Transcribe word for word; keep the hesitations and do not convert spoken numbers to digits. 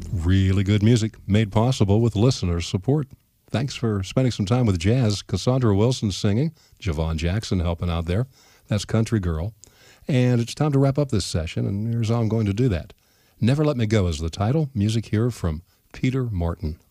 Really good music made possible with listener support. Thanks for spending some time with jazz. Cassandra Wilson singing, Javon Jackson helping out there. That's Country Girl. And it's time to wrap up this session, and here's how I'm going to do that. Never Let Me Go is the title. Music here from Peter Martin.